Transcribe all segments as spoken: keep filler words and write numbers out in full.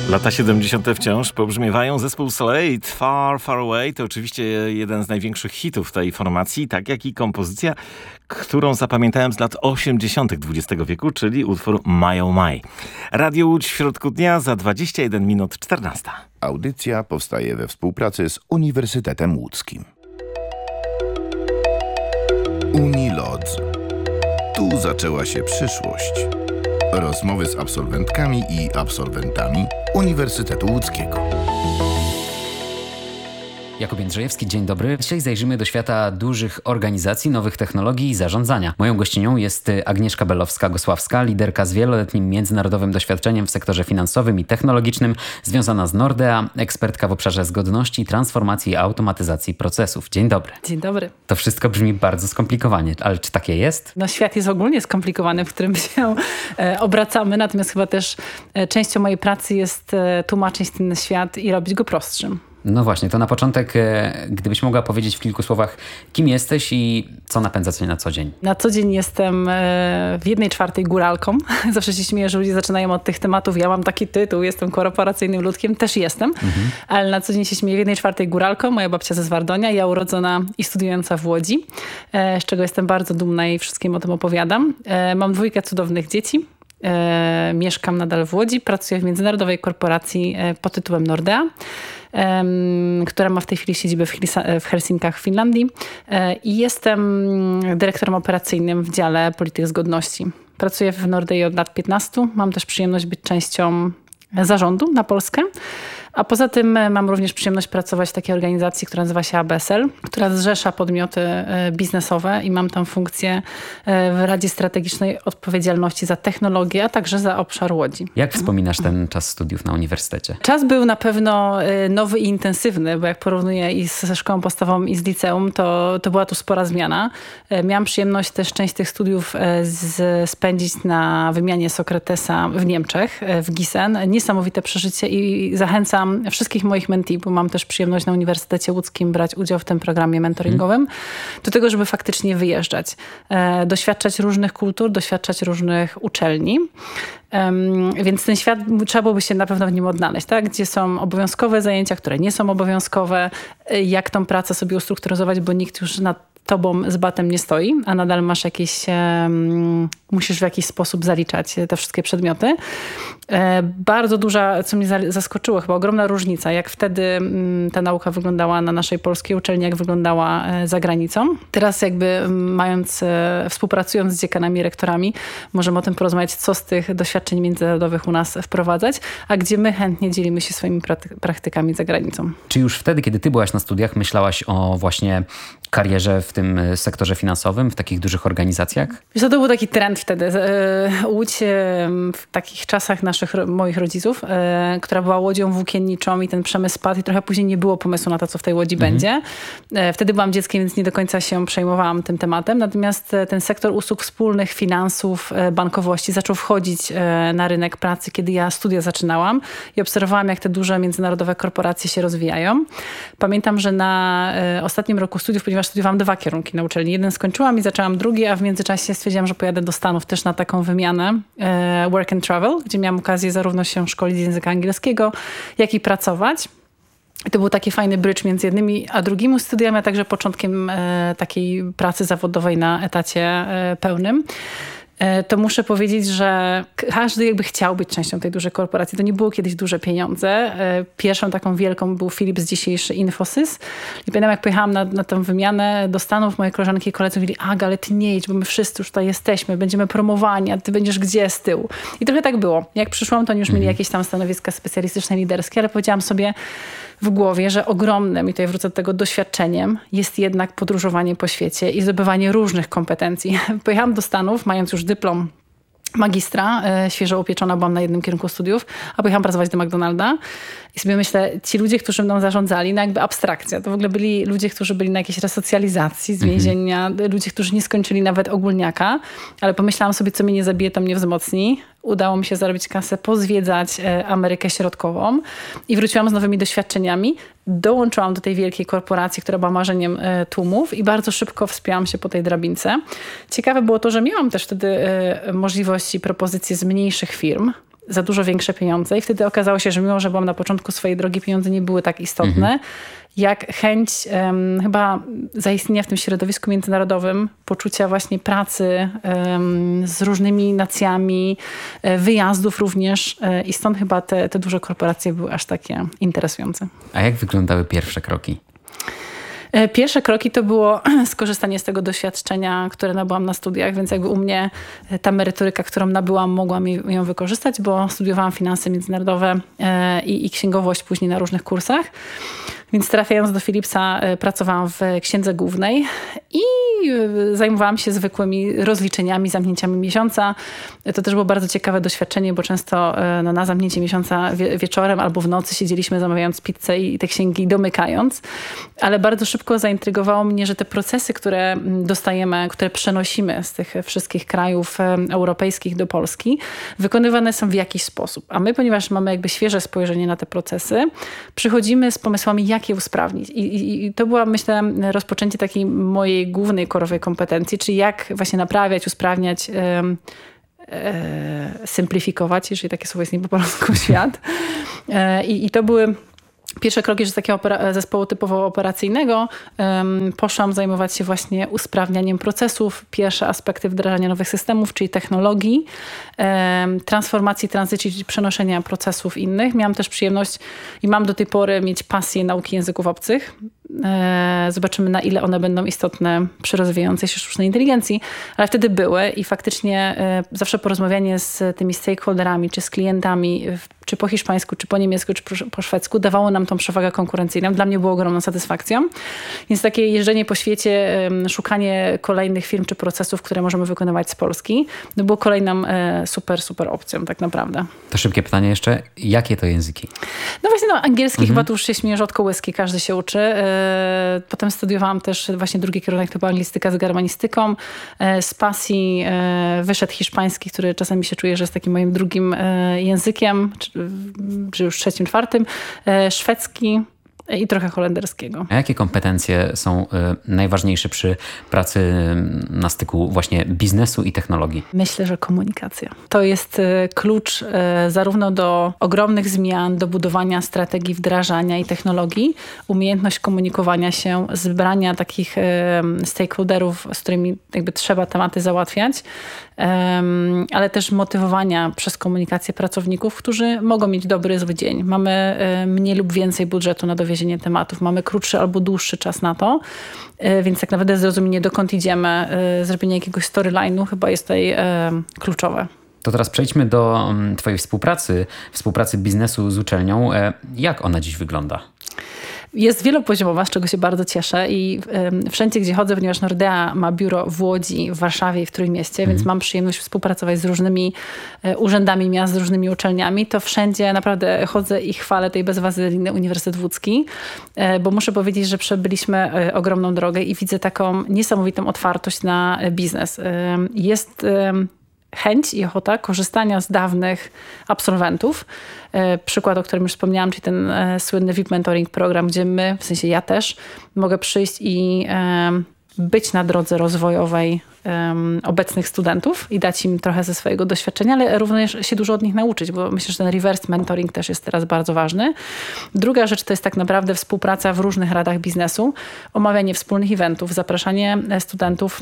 Lata siedemdziesiąte wciąż pobrzmiewają. Zespół Slade, Far, Far Away to oczywiście jeden z największych hitów tej formacji, tak jak i kompozycja, którą zapamiętałem z lat osiemdziesiątych dwudziestego wieku, czyli utwór My Oh My. Radio Łódź w środku dnia za dwadzieścia jeden minut czternasta. Audycja powstaje we współpracy z Uniwersytetem Łódzkim. Unilodz. Tu zaczęła się przyszłość. Rozmowy z absolwentkami i absolwentami Uniwersytetu Łódzkiego. Jakub Jędrzejewski, dzień dobry. Dzisiaj zajrzymy do świata dużych organizacji, nowych technologii i zarządzania. Moją gościnią jest Agnieszka Belowska-Gosławska, liderka z wieloletnim międzynarodowym doświadczeniem w sektorze finansowym i technologicznym, związana z Nordea, ekspertka w obszarze zgodności, transformacji i automatyzacji procesów. Dzień dobry. Dzień dobry. To wszystko brzmi bardzo skomplikowanie, ale czy takie jest? No, świat jest ogólnie skomplikowany, w którym się e, obracamy, natomiast chyba też e, częścią mojej pracy jest e, tłumaczyć ten świat i robić go prostszym. No właśnie, to na początek, gdybyś mogła powiedzieć w kilku słowach, kim jesteś i co napędza cię na co dzień? Na co dzień jestem w jednej czwartej góralką. Zawsze się śmieję, że ludzie zaczynają od tych tematów. Ja mam taki tytuł, jestem korporacyjnym ludkiem, też jestem, mhm. ale na co dzień się śmieję w jednej czwartej góralką. Moja babcia ze Zwardonia, ja urodzona i studiująca w Łodzi, z czego jestem bardzo dumna i wszystkim o tym opowiadam. Mam dwójkę cudownych dzieci. E, mieszkam nadal w Łodzi, pracuję w międzynarodowej korporacji e, pod tytułem Nordea, e, która ma w tej chwili siedzibę w, Hilsa, w Helsinkach w Finlandii e, i jestem dyrektorem operacyjnym w dziale polityk zgodności. Pracuję w Nordei od lat piętnastu, mam też przyjemność być częścią zarządu na Polskę. A poza tym mam również przyjemność pracować w takiej organizacji, która nazywa się A B S L, która zrzesza podmioty biznesowe i mam tam funkcję w Radzie Strategicznej Odpowiedzialności za technologię, a także za obszar Łodzi. Jak wspominasz ten czas studiów na uniwersytecie? Czas był na pewno nowy i intensywny, bo jak porównuję i ze szkołą podstawową i z liceum, to, to była tu spora zmiana. Miałam przyjemność też część tych studiów z, spędzić na wymianie Sokratesa w Niemczech, w Gießen. Niesamowite przeżycie i zachęcam wszystkich moich mentee, bo mam też przyjemność na Uniwersytecie Łódzkim brać udział w tym programie mentoringowym, hmm. do tego, żeby faktycznie wyjeżdżać, e, doświadczać różnych kultur, doświadczać różnych uczelni. Um, więc ten świat trzeba byłoby się na pewno w nim odnaleźć, tak? Gdzie są obowiązkowe zajęcia, które nie są obowiązkowe, jak tą pracę sobie ustrukturyzować, bo nikt już na tobą z batem nie stoi, a nadal masz jakieś, um, musisz w jakiś sposób zaliczać te wszystkie przedmioty. E, bardzo duża, co mnie zaskoczyło, chyba ogromna różnica, jak wtedy m, ta nauka wyglądała na naszej polskiej uczelni, jak wyglądała e, za granicą. Teraz jakby mając, e, współpracując z dziekanami, rektorami, możemy o tym porozmawiać, co z tych doświadczeń międzynarodowych u nas wprowadzać, a gdzie my chętnie dzielimy się swoimi praty- praktykami za granicą. Czy już wtedy, kiedy ty byłaś na studiach, myślałaś o właśnie karierze w tym sektorze finansowym, w takich dużych organizacjach? Wiesz, to był taki trend wtedy. Łódź w takich czasach naszych, moich rodziców, która była łodzią włókienniczą i ten przemysł spadł i trochę później nie było pomysłu na to, co w tej Łodzi mhm. będzie. Wtedy byłam dzieckiem, więc nie do końca się przejmowałam tym tematem. Natomiast ten sektor usług wspólnych, finansów, bankowości zaczął wchodzić na rynek pracy, kiedy ja studia zaczynałam i obserwowałam, jak te duże międzynarodowe korporacje się rozwijają. Pamiętam, że na ostatnim roku studiów, ponieważ studiowałam dwa kierunki na uczelni. Jeden skończyłam i zaczęłam drugi, a w międzyczasie stwierdziłam, że pojadę do Stanów też na taką wymianę e, work and travel, gdzie miałam okazję zarówno się szkolić z języka angielskiego, jak i pracować. I to był taki fajny bridge między jednymi a drugimi studiami, a także początkiem e, takiej pracy zawodowej na etacie e, pełnym. To muszę powiedzieć, że każdy jakby chciał być częścią tej dużej korporacji. To nie było kiedyś duże pieniądze. Pierwszą taką wielką był Philips, dzisiejszy Infosys. I pamiętam, jak pojechałam na, na tę wymianę do Stanów, moje koleżanki i koledzy mówili: Aga, ale ty nie idź, bo my wszyscy już tutaj jesteśmy, będziemy promowani, a ty będziesz gdzie z tyłu. I trochę tak było. Jak przyszłam, to oni już mieli jakieś tam stanowiska specjalistyczne, liderskie, ale powiedziałam sobie w głowie, że ogromnym, i tutaj wrócę do tego, doświadczeniem jest jednak podróżowanie po świecie i zdobywanie różnych kompetencji. Pojechałam do Stanów, mając już dyplom magistra, e, świeżo upieczona byłam na jednym kierunku studiów, a pojechałam pracować do McDonalda i sobie myślę, ci ludzie, którzy mną zarządzali, no jakby abstrakcja. To w ogóle byli ludzie, którzy byli na jakiejś resocjalizacji z więzienia, mhm. ludzie, którzy nie skończyli nawet ogólniaka, ale pomyślałam sobie, co mnie nie zabije, to mnie wzmocni. Udało mi się zarobić kasę, pozwiedzać Amerykę Środkową i wróciłam z nowymi doświadczeniami. Dołączyłam do tej wielkiej korporacji, która była marzeniem tłumów i bardzo szybko wspięłam się po tej drabince. Ciekawe było to, że miałam też wtedy możliwości, propozycje z mniejszych firm, za dużo większe pieniądze i wtedy okazało się, że mimo, że byłam na początku swojej drogi, pieniądze nie były tak istotne, mhm. jak chęć um, chyba zaistnienia w tym środowisku międzynarodowym, poczucia właśnie pracy um, z różnymi nacjami, wyjazdów również i stąd chyba te, te duże korporacje były aż takie interesujące. A jak wyglądały pierwsze kroki? Pierwsze kroki to było skorzystanie z tego doświadczenia, które nabyłam na studiach, więc jakby u mnie ta merytoryka, którą nabyłam, mogłam ją wykorzystać, bo studiowałam finanse międzynarodowe i, i księgowość później na różnych kursach. Więc trafiając do Philipsa pracowałam w księdze głównej i zajmowałam się zwykłymi rozliczeniami, zamknięciami miesiąca. To też było bardzo ciekawe doświadczenie, bo często no, na zamknięcie miesiąca wie- wieczorem albo w nocy siedzieliśmy zamawiając pizzę i te księgi domykając. Ale bardzo szybko zaintrygowało mnie, że te procesy, które dostajemy, które przenosimy z tych wszystkich krajów europejskich do Polski, wykonywane są w jakiś sposób. A my, ponieważ mamy jakby świeże spojrzenie na te procesy, przychodzimy z pomysłami, jak je usprawnić. I, i, i to była, myślę, rozpoczęcie takiej mojej głównej korowej kompetencji, czyli jak właśnie naprawiać, usprawniać, um, e, symplifikować, jeżeli takie słowo jest nie po polsku, świat. E, i, I to były pierwsze kroki, że z takiego opera- zespołu typowo operacyjnego um, poszłam zajmować się właśnie usprawnianiem procesów, pierwsze aspekty wdrażania nowych systemów, czyli technologii, um, transformacji, tranzycji, czyli przenoszenia procesów innych. Miałam też przyjemność i mam do tej pory mieć pasję nauki języków obcych. E, zobaczymy, na ile one będą istotne przy rozwijającej się sztucznej inteligencji, ale wtedy były i faktycznie e, zawsze porozmawianie z tymi stakeholderami, czy z klientami, czy po hiszpańsku, czy po niemiecku, czy po, po szwedzku, dawało nam tą przewagę konkurencyjną. Dla mnie było ogromną satysfakcją. Więc takie jeżdżenie po świecie, e, szukanie kolejnych firm, czy procesów, które możemy wykonywać z Polski, no było kolejną e, super, super opcją tak naprawdę. To szybkie pytanie jeszcze. Jakie to języki? No właśnie, no angielski mhm. chyba tu już się śmieje, że od kołyski każdy się uczy. E, Potem studiowałam też właśnie drugi kierunek, to była anglistyka z germanistyką. Z pasji wyszedł hiszpański, który czasami się czuje, że jest takim moim drugim językiem, czy, czy już trzecim, czwartym. Szwedzki i trochę holenderskiego. A jakie kompetencje są y, najważniejsze przy pracy y, na styku właśnie biznesu i technologii? Myślę, że komunikacja. To jest y, klucz y, zarówno do ogromnych zmian, do budowania strategii wdrażania i technologii, umiejętność komunikowania się, zebrania takich y, stakeholderów, z którymi jakby trzeba tematy załatwiać, y, ale też motywowania przez komunikację pracowników, którzy mogą mieć dobry, zły dzień. Mamy y, mniej lub więcej budżetu na dowiezienie tematów. Mamy krótszy albo dłuższy czas na to, więc tak naprawdę zrozumienie, dokąd idziemy, zrobienie jakiegoś storyline'u chyba jest tutaj kluczowe. To teraz przejdźmy do twojej współpracy, współpracy biznesu z uczelnią. Jak ona dziś wygląda? Jest wielopoziomowa, z czego się bardzo cieszę i y, wszędzie, gdzie chodzę, ponieważ Nordea ma biuro w Łodzi, w Warszawie i w Trójmieście, mm. więc mam przyjemność współpracować z różnymi y, urzędami miast, z różnymi uczelniami, to wszędzie naprawdę chodzę i chwalę tej bez wazeliny Uniwersytet Łódzki, y, bo muszę powiedzieć, że przebyliśmy y, ogromną drogę i widzę taką niesamowitą otwartość na y, biznes. Y, jest... Y, chęć i ochota korzystania z dawnych absolwentów. Przykład, o którym już wspomniałam, czyli ten słynny V I P Mentoring program, gdzie my, w sensie ja też, mogę przyjść i być na drodze rozwojowej obecnych studentów i dać im trochę ze swojego doświadczenia, ale również się dużo od nich nauczyć, bo myślę, że ten reverse mentoring też jest teraz bardzo ważny. Druga rzecz to jest tak naprawdę współpraca w różnych radach biznesu, omawianie wspólnych eventów, zapraszanie studentów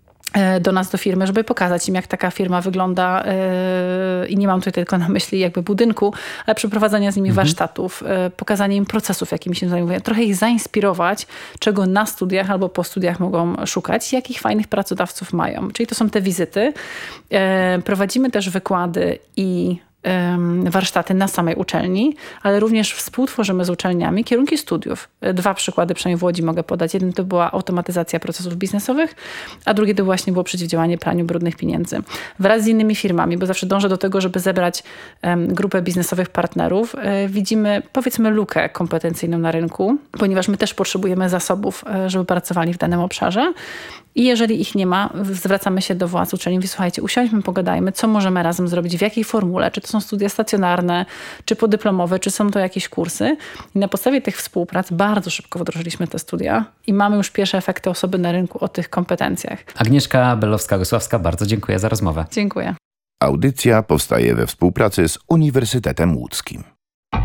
do nas, do firmy, żeby pokazać im, jak taka firma wygląda yy, i nie mam tutaj tylko na myśli jakby budynku, ale przeprowadzania z nimi mhm. warsztatów, yy, pokazanie im procesów, jakimi się zajmują, trochę ich zainspirować, czego na studiach albo po studiach mogą szukać, jakich fajnych pracodawców mają. Czyli to są te wizyty. Yy, prowadzimy też wykłady i warsztaty na samej uczelni, ale również współtworzymy z uczelniami kierunki studiów. Dwa przykłady przynajmniej w Łodzi mogę podać. Jeden to była automatyzacja procesów biznesowych, a drugie to właśnie było przeciwdziałanie praniu brudnych pieniędzy. Wraz z innymi firmami, bo zawsze dążę do tego, żeby zebrać um, grupę biznesowych partnerów. E, widzimy, powiedzmy, lukę kompetencyjną na rynku, ponieważ my też potrzebujemy zasobów, e, żeby pracowali w danym obszarze. I jeżeli ich nie ma, zwracamy się do władz uczelni, mówię, słuchajcie, usiądźmy, pogadajmy, co możemy razem zrobić, w jakiej formule, czy to są studia stacjonarne, czy podyplomowe, czy są to jakieś kursy. I na podstawie tych współprac bardzo szybko wdrożyliśmy te studia i mamy już pierwsze efekty osoby na rynku o tych kompetencjach. Agnieszka Belowska-Gosławska, bardzo dziękuję za rozmowę. Dziękuję. Audycja powstaje we współpracy z Uniwersytetem Łódzkim.